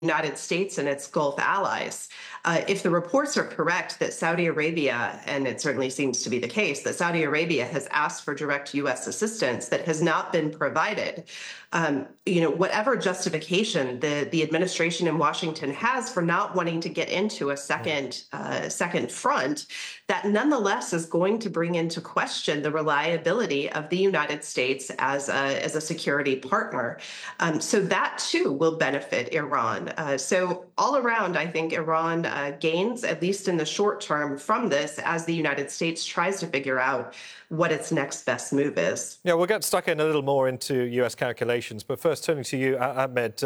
United States and its Gulf allies. If the reports are correct that Saudi Arabia, and it certainly seems to be the case, that Saudi Arabia has asked for direct U.S. assistance that has not been provided, whatever justification the administration in Washington has for not wanting to get into a second front, that nonetheless is going to bring into question the reliability of the United States as a security partner. So that too will benefit Iran. So all around, I think Iran gains, at least in the short term, from this as the United States tries to figure out what its next best move is. Yeah, we'll get stuck in a little more into US calculations, but first turning to you, Ahmed.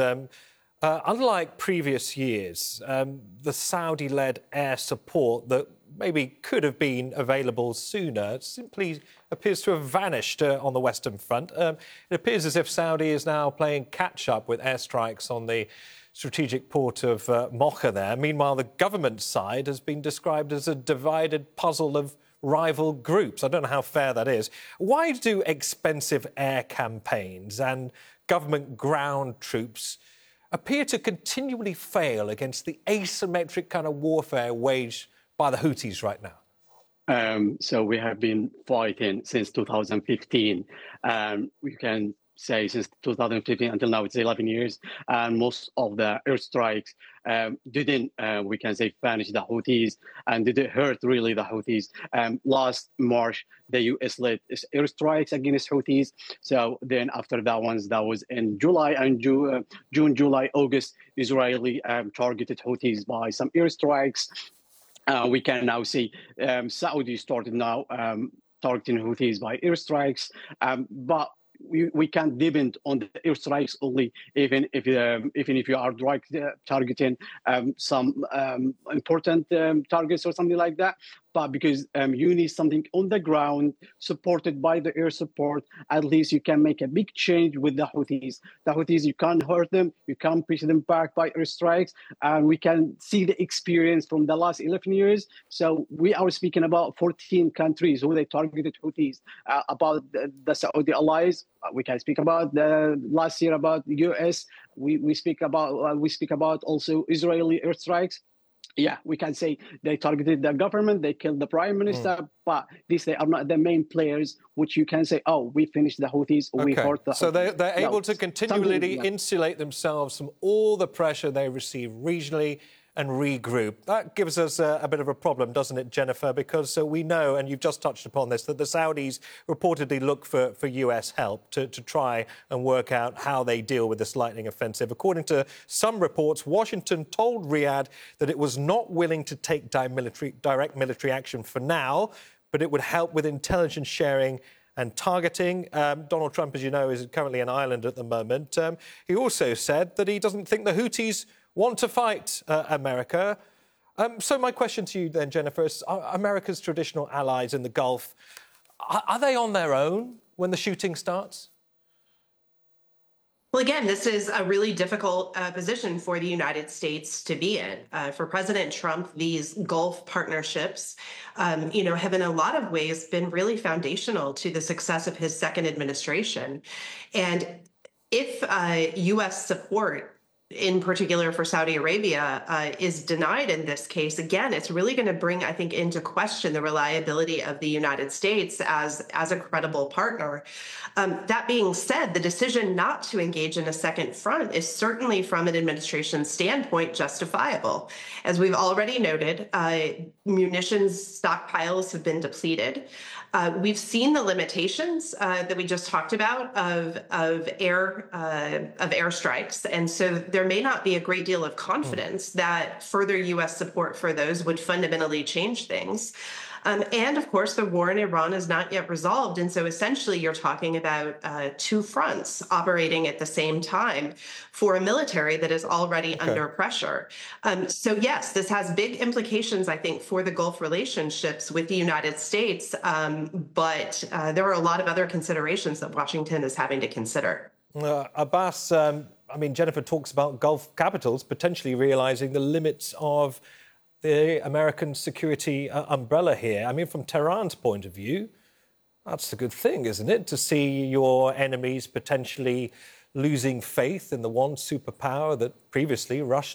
Unlike previous years, the Saudi-led air support that maybe could have been available sooner simply appears to have vanished on the Western Front. It appears as if Saudi is now playing catch-up with airstrikes on the strategic port of Mocha there. Meanwhile, the government side has been described as a divided puzzle of rival groups. I don't know how fair that is. Why do expensive air campaigns and government ground troops appear to continually fail against the asymmetric kind of warfare waged by the Houthis right now? So we have been fighting since 2015. We can say since 2015 until now, it's 11 years. And most of the airstrikes didn't, we can say, vanish the Houthis and didn't hurt really the Houthis. Last March, the US led airstrikes against Houthis. So then after that was in July and June, July, August, Israeli targeted Houthis by some airstrikes. We can now see Saudi started now targeting Houthis by airstrikes, but we can't depend on the airstrikes only, even if you are targeting some important targets or something like that. But because you need something on the ground supported by the air support, at least you can make a big change with the Houthis. The Houthis, you can't hurt them, you can't push them back by airstrikes, and we can see the experience from the last 11 years. So we are speaking about 14 countries who they targeted Houthis, about the Saudi allies. We can speak about the last year about the US. We speak about also Israeli airstrikes. Yeah, we can say they targeted the government, they killed the prime minister, but they are not the main players, which you can say, oh, we finished the Houthis, we hurt the Houthis. So they're able to continually insulate themselves from all the pressure they receive regionally and regroup. That gives us a bit of a problem, doesn't it, Jennifer? Because we know, and you've just touched upon this, that the Saudis reportedly look for US help to try and work out how they deal with this lightning offensive. According to some reports, Washington told Riyadh that it was not willing to take direct military action for now, but it would help with intelligence sharing and targeting. Donald Trump, as you know, is currently in Ireland at the moment. He also said that he doesn't think the Houthis want to fight America. So my question to you then, Jennifer, is America's traditional allies in the Gulf, are they on their own when the shooting starts? Well, again, this is a really difficult position for the United States to be in. For President Trump, these Gulf partnerships, have in a lot of ways been really foundational to the success of his second administration. And if U.S. support, in particular for Saudi Arabia, is denied in this case, again, it's really going to bring, I think, into question the reliability of the United States as a credible partner. That being said, the decision not to engage in a second front is certainly, from an administration standpoint, justifiable. As we've already noted, munitions stockpiles have been depleted. We've seen the limitations that we just talked about of airstrikes, and so there may not be a great deal of confidence that further U.S. support for those would fundamentally change things. And of course, the war in Iran is not yet resolved. And so essentially, you're talking about two fronts operating at the same time for a military that is already under pressure. So yes, this has big implications, I think, for the Gulf relationships with the United States. But there are a lot of other considerations that Washington is having to consider. Abbas, Jennifer talks about Gulf capitals potentially realizing the limits of the American security umbrella here. From Tehran's point of view, that's a good thing, isn't it? To see your enemies potentially losing faith in the one superpower that previously Russia